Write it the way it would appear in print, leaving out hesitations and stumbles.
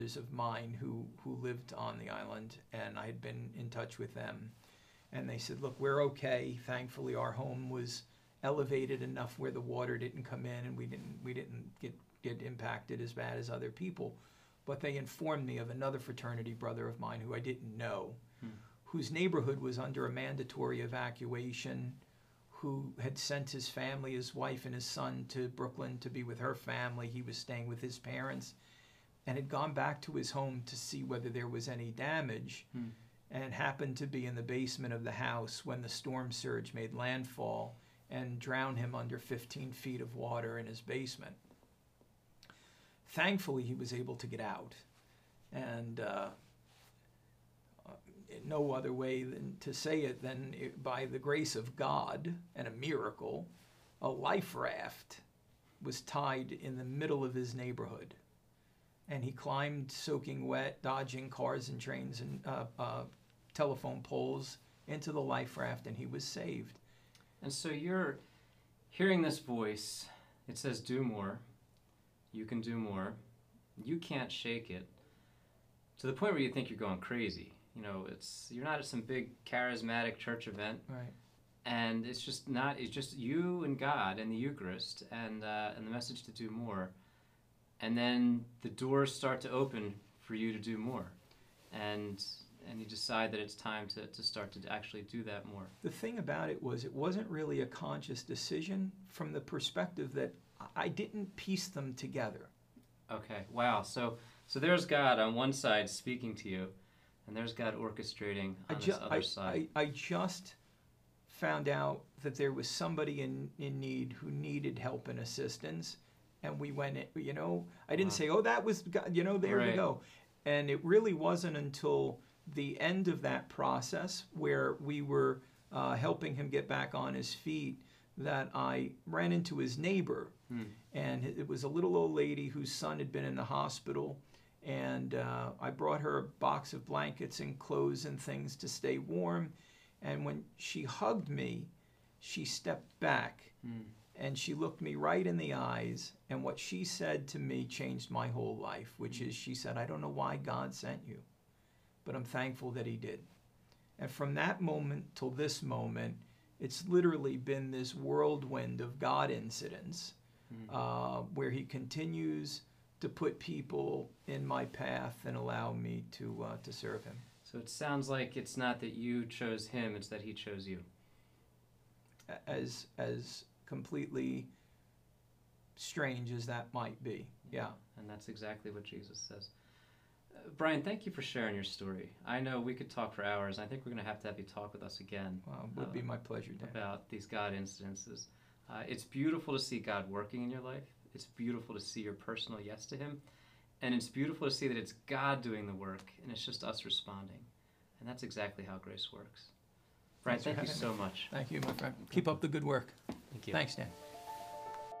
of mine who lived on the island, and I had been in touch with them. And they said, look, we're okay. Thankfully, our home was elevated enough where the water didn't come in, and we didn't get impacted as bad as other people. But they informed me of another fraternity brother of mine who I didn't know, whose neighborhood was under a mandatory evacuation, who had sent his family, his wife and his son, to Brooklyn to be with her family. He was staying with his parents, and had gone back to his home to see whether there was any damage, and happened to be in the basement of the house when the storm surge made landfall and drowned him under 15 feet of water in his basement. Thankfully, he was able to get out, and no other way than to say it than by the grace of God and a miracle, a life raft was tied in the middle of his neighborhood. And he climbed soaking wet, dodging cars and trains and telephone poles into the life raft, and he was saved. And so you're hearing this voice. It says, do more. You can do more. You can't shake it. To the point where you think you're going crazy. You know, you're not at some big charismatic church event. Right. And it's just you and God and the Eucharist and the message to do more. And then the doors start to open for you to do more. And you decide that it's time to start to actually do that more. The thing about it wasn't really a conscious decision from the perspective that I didn't piece them together. Okay, wow. So there's God on one side speaking to you, and there's God orchestrating on this other side. I just found out that there was somebody in need who needed help and assistance. And we went in, you know, I didn't say, oh, that was, you know, there we go. And it really wasn't until the end of that process where we were helping him get back on his feet that I ran into his neighbor. And it was a little old lady whose son had been in the hospital. And I brought her a box of blankets and clothes and things to stay warm. And when she hugged me, she stepped back. And she looked me right in the eyes, and what she said to me changed my whole life, which is, she said, I don't know why God sent you, but I'm thankful that he did. And from that moment till this moment, it's literally been this whirlwind of God incidents where he continues to put people in my path and allow me to serve him. So it sounds like it's not that you chose him, it's that he chose you. As completely strange as that might be. Yeah. And that's exactly what Jesus says. Brian, thank you for sharing your story. I know we could talk for hours. I think we're going to have you talk with us again. Well, it would be my pleasure, Dan. About these God incidences. It's beautiful to see God working in your life. It's beautiful to see your personal yes to him. And it's beautiful to see that it's God doing the work, and it's just us responding. And that's exactly how grace works. Brian, thank you so much. Thank you, my friend. Keep up the good work. Thank you. Thanks, Dan.